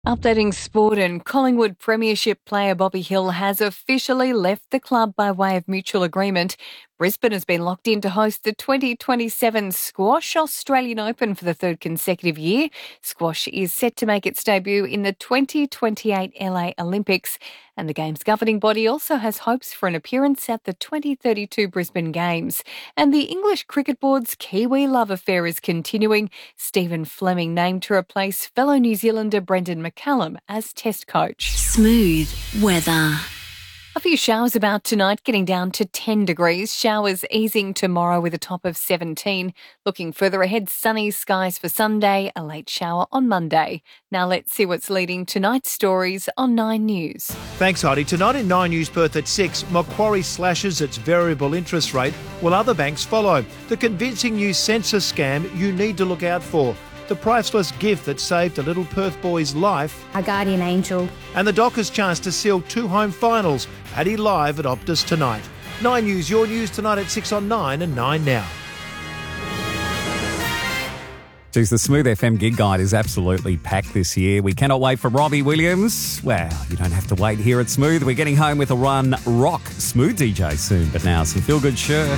Updating sport, and Collingwood Premiership player Bobby Hill has officially left the club by way of mutual agreement. Brisbane has been locked in to host the 2027 Squash Australian Open for the third consecutive year. Squash is set to make its debut in the 2028 LA Olympics, and the game's governing body also has hopes for an appearance at the 2032 Brisbane Games. And the English Cricket Board's Kiwi love affair is continuing. Stephen Fleming named to replace fellow New Zealander Brendan McCallum as Test coach. Smooth weather. A few showers about tonight, getting down to 10 degrees. Showers easing tomorrow with a top of 17. Looking further ahead, sunny skies for Sunday, a late shower on Monday. Now let's see what's leading tonight's stories on 9 News. Thanks, Heidi. Tonight in 9 News Perth at 6, Macquarie slashes its variable interest rate while other banks follow. The convincing new census scam you need to look out for. The priceless gift that saved a little Perth boy's life. Our guardian angel. And the Dockers' chance to seal 2 home finals. Paddy live at Optus tonight. 9 News, your news tonight at 6 on 9 and 9 now. Geez, the Smooth FM gig guide is absolutely packed this year. We cannot wait for Robbie Williams. Well, you don't have to wait here at Smooth. We're getting home with a run rock Smooth DJ soon. But now some feel-good shirt.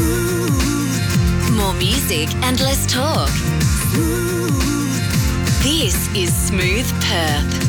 More music and less talk. This is Smooth Perth.